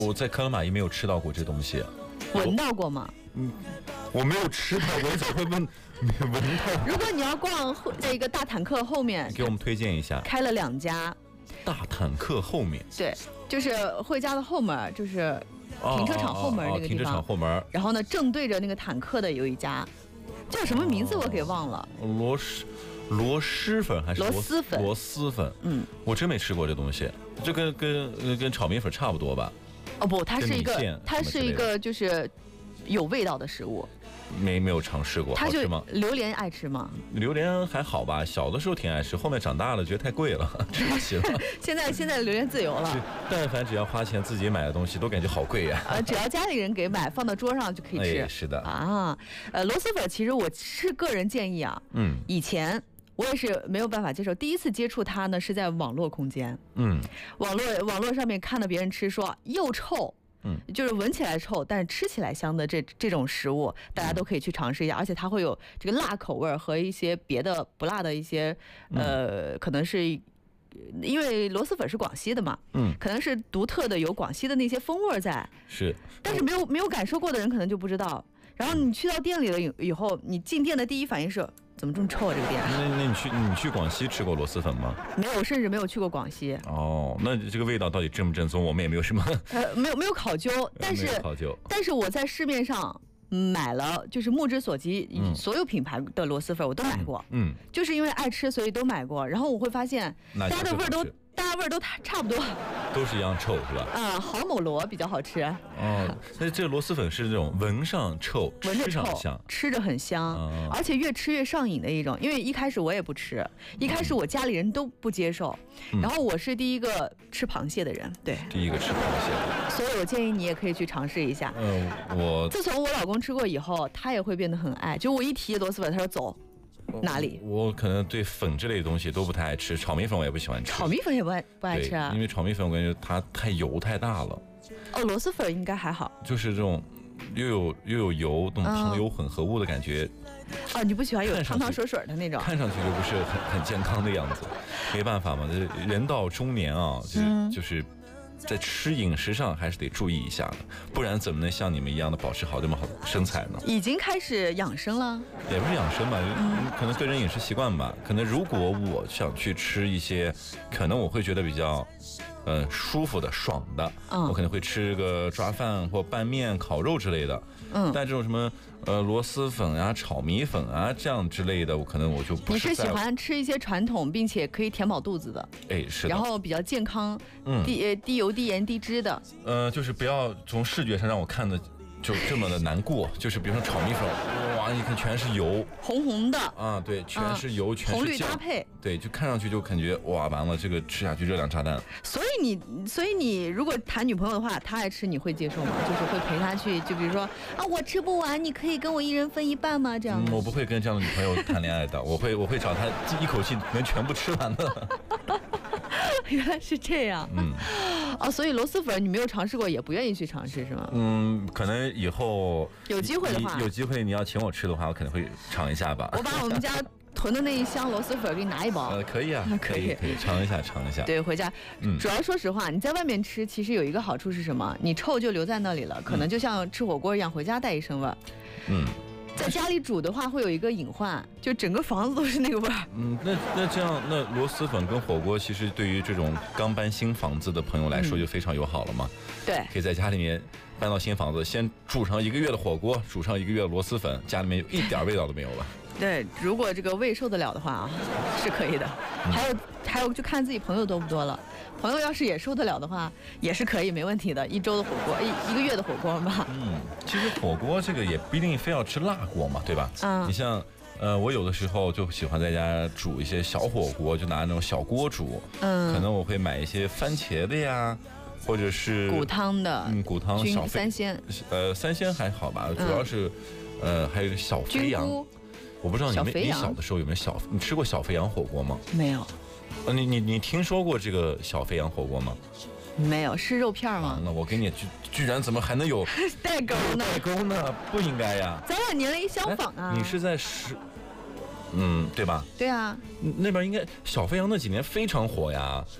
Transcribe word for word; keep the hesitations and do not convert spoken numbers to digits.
我在克拉玛依没有吃到过这东西， 闻到过吗？ 嗯，我没有吃到，我怎么会问闻到？ 如果你要逛这个大坦克后面， 给我们推荐一下， 开了两家。 大坦克后面， 对，就是惠家的后门，就是停车场后门那个地方。哦哦哦、 停车场后门。 然后呢，正对着那个坦克的有一家，叫什么名字我给忘了。 螺蛳螺蛳粉还是螺蛳粉？ 螺蛳粉，嗯，我真没吃过这东西，就跟跟跟炒米粉差不多吧？ 哦不，它是一个，它是一个就是有味道的食物。 没没有尝试过， 他就好吃吗？ 榴莲爱吃吗？ 榴莲还好吧，小的时候挺爱吃，后面长大了觉得太贵了，吃不起了。 现在现在榴莲自由了， 但凡只要花钱自己买的东西，都感觉好贵呀。 呃，只要家里人给买，放到桌上就可以吃。 哎、是的啊，呃，螺蛳粉其实我是个人建议啊，嗯，以前我也是没有办法接受，第一次接触它呢是在网络空间，嗯，网络网络上面看到别人吃说又臭。嗯，就是闻起来臭，但是吃起来香的这这种食物，大家都可以去尝试一下，而且它会有这个辣口味和一些别的不辣的一些，呃，可能是因为螺蛳粉是广西的嘛，嗯，可能是独特的有广西的那些风味在， 是， 但是没有没有感受过的人可能就不知道。然后你去到店里了以以后，你进店的第一反应是。怎么这么臭啊？这个店？ 那那你去你去广西吃过螺蛳粉吗？ 没有，我甚至没有去过广西。 哦，那这个味道到底正不正宗？我们也没有什么。 呃，没有没有考究，但是考究， 但是我在市面上买了，就是目之所及，嗯、所有品牌的螺蛳粉我都买过。嗯，嗯就是因为爱吃，所以都买过。然后我会发现，大家的味儿都。大家味儿都差不多， 都是一样臭是吧？ 啊，好某螺比较好吃。 哦，那这个螺蛳粉是这种闻上臭， 闻着臭， 香， 吃着很香，嗯、而且越吃越上瘾的一种。因为一开始我也不吃，一开始我家里人都不接受，嗯、然后我是第一个吃螃蟹的人，对， 第一个吃螃蟹的。 所以我建议你也可以去尝试一下。 嗯，我自从我老公吃过以后，他也会变得很爱。就我一提螺蛳粉，他说走。哪里？ 我可能对粉之类的东西都不太爱吃，炒米粉我也不喜欢吃。 炒米粉也不爱不爱吃啊？ 因为炒米粉我感觉它太油太大了。 哦，螺蛳粉应该还好。 就是这种又有又有油，这种糖油混合物的感觉。 哦，你不喜欢有汤汤水水的那种？ 看上去就不是很很健康的样子。没办法嘛，人到中年啊，就是、嗯、就是。在吃饮食上还是得注意一下的，不然怎么能像你们一样的保持好这么好的身材呢？ 已经开始养生了， 也不是养生吧，嗯、可能个人饮食习惯吧。可能如果我想去吃一些，可能我会觉得比较，呃，舒服的、爽的，嗯、我可能会吃个抓饭或拌面、烤肉之类的。嗯，但这种什么呃螺蛳粉啊、炒米粉啊这样之类的，我可能我就不是。 你是喜欢吃一些传统并且可以填饱肚子的？ 哎，是的。 然后比较健康，嗯，低低油、低盐、低脂的。 呃，就是不要从视觉上让我看的就这么的难过。就是比如说炒米粉，哇，你看全是油， 红红的啊，对，全是油，嗯、全是红绿搭配， 对，就看上去就感觉哇，完了，这个吃下去热量炸弹。 所以你，所以你如果谈女朋友的话，她爱吃，你会接受吗？就是会陪她去，就比如说啊，我吃不完，你可以跟我一人分一半吗？这样、 嗯，我不会跟这样的女朋友谈恋爱的，我会我会找她一口气能全部吃完的。 原来是这样，嗯，哦，所以螺蛳粉你没有尝试过，也不愿意去尝试是吗？ 嗯，可能以后有机会的话， 有机会你要请我吃的话，我可能会尝一下吧。 我把我们家囤的那一箱螺蛳粉给你拿一包。 呃，可以啊，可以可以尝一下尝一下。 对，回家，嗯，主要说实话，你在外面吃，其实有一个好处是什么？你臭就留在那里了，可能就像吃火锅一样，回家带一身味儿。嗯。在家里煮的话，会有一个隐患，就整个房子都是那个味儿。 嗯，那那这样，那螺蛳粉跟火锅，其实对于这种刚搬新房子的朋友来说，就非常友好了嘛。 嗯、对， 可以在家里面搬到新房子，先煮上一个月的火锅，煮上一个月的螺蛳粉，家里面一点味道都没有了。 对，如果这个胃受得了的话啊，是可以的。嗯、还有还有，就看自己朋友多不多了。朋友要是也受得了的话，也是可以，没问题的。一周的火锅，一一个月的火锅嘛。 嗯，其实火锅这个也不一定非要吃辣锅嘛，对吧？嗯。你像，呃，我有的时候就喜欢在家煮一些小火锅，就拿那种小锅煮。嗯。可能我会买一些番茄的呀，或者是骨汤的。 嗯，骨汤小三鲜。 呃，三鲜还好吧，主要是，嗯、呃，还有一个小肥羊。我不知道你们你小的时候有没有小，你吃过小肥羊火锅吗？ 没有。 呃，你你你听说过这个小肥羊火锅吗？ 没有，是肉片吗？ 啊、那我给你居居然怎么还能有代沟呢？ 代沟呢？不应该呀！ 咱俩年龄相仿啊！ 你是在十，嗯，对吧？ 对啊， 那边应该小肥羊那几年非常火呀。